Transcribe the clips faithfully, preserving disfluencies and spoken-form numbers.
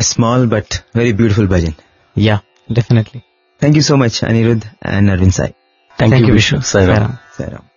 small but very beautiful bhajan. Yeah, definitely. Thank you so much, Anirudh and Arvind Sai. Thank, Thank you, Vishnu. Sai Ram. Sai Ram.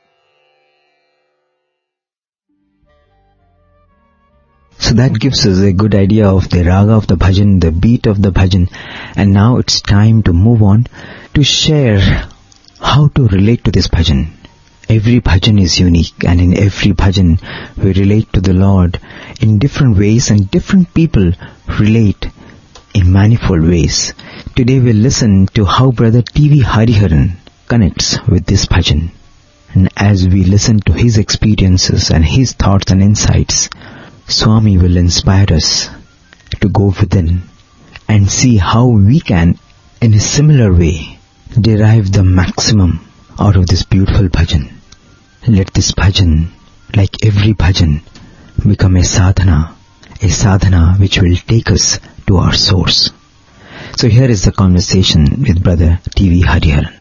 So that gives us a good idea of the raga of the bhajan, the beat of the bhajan. And now it's time to move on to share how to relate to this bhajan. Every bhajan is unique, and in every bhajan we relate to the Lord in different ways, and different people relate in manifold ways. Today we'll listen to how Brother T V Hariharan connects with this bhajan. And as we listen to his experiences and his thoughts and insights, Swami will inspire us to go within and see how we can, in a similar way, derive the maximum out of this beautiful bhajan. Let this bhajan, like every bhajan, become a sadhana, a sadhana which will take us to our source. So here is the conversation with Brother T V Hariharan.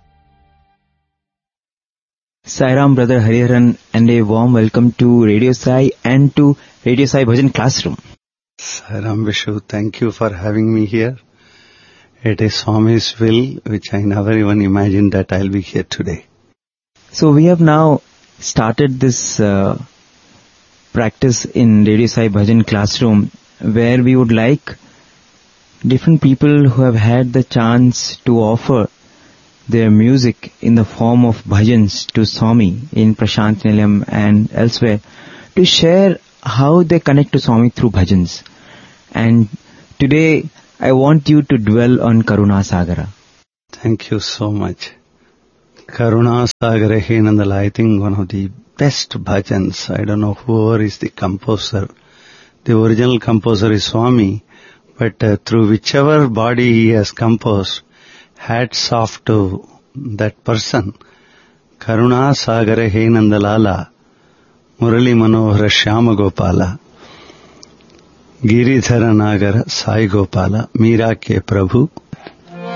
Sai Ram, Brother Hariharan, and a warm welcome to Radio Sai and to Radio Sai Bhajan Classroom. Sai Ram Vishnu, thank you for having me here. It is Swami's will, which I never even imagined that I'll be here today. So we have now started this uh, practice in Radio Sai Bhajan Classroom, where we would like different people who have had the chance to offer their music in the form of bhajans to Swami in Prashant Nilayam and elsewhere, to share how they connect to Swami through bhajans. And today I want you to dwell on Karuna Sagara. Thank you so much. Karuna Sagara Henandala, I think one of the best bhajans. I don't know whoever is the composer. The original composer is Swami, but uh, through whichever body he has composed, hats off to that person. Karuna Sagara Henandalala, Murali Manohara Shyama Gopala, Giridhara Nagara Sai Gopala, Meera ke Prabhu,